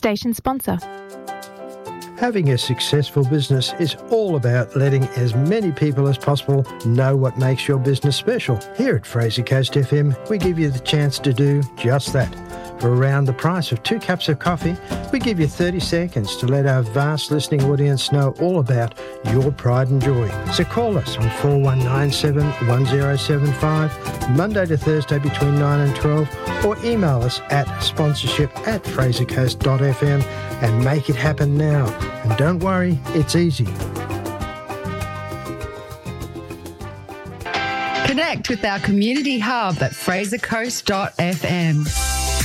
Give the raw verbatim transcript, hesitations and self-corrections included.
Station sponsor. Having a successful business is all about letting as many people as possible know what makes your business special. Here at Fraser Coast F M, we give you the chance to do just that. For around the price of two cups of coffee, we give you thirty seconds to let our vast listening audience know all about your pride and joy. So call us on four one nine seven, one zero seven five, Monday to Thursday between nine and twelve, or email us at sponsorship at frasercoast dot f m and make it happen now. And don't worry, it's easy. Connect with our community hub at fraser coast dot f m.